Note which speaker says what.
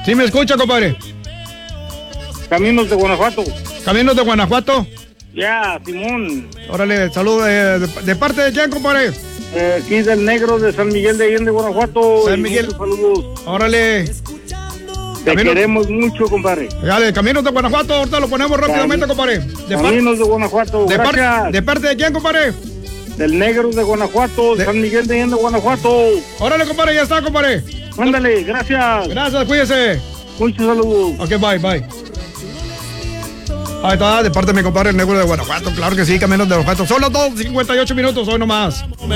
Speaker 1: ¿Sí me escucha, compadre?
Speaker 2: Caminos de Guanajuato.
Speaker 1: ¿Caminos de Guanajuato?
Speaker 2: Ya, Simón.
Speaker 1: Órale, saludos. ¿De parte de quién, compadre?
Speaker 2: Aquí del Negro de San Miguel de Allende, Guanajuato.
Speaker 1: San Miguel.
Speaker 2: Saludos.
Speaker 1: Órale.
Speaker 2: Te queremos mucho, compadre.
Speaker 1: Dale, Caminos de Guanajuato, ahorita lo ponemos rápidamente, compadre.
Speaker 2: Caminos de Guanajuato, gracias.
Speaker 1: ¿De parte de quién, compadre?
Speaker 2: Del Negro de Guanajuato, San Miguel de Allende, Guanajuato.
Speaker 1: Órale, compadre, ya está, compadre.
Speaker 2: Ándale, gracias.
Speaker 1: Gracias, cuídese.
Speaker 2: Muchos saludos.
Speaker 1: Ok, bye. Ahí está, de parte de mi compadre el Negro de Guanajuato. Claro que sí, Caminos de Guanajuato. Son las 2:58 minutos, hoy nomás.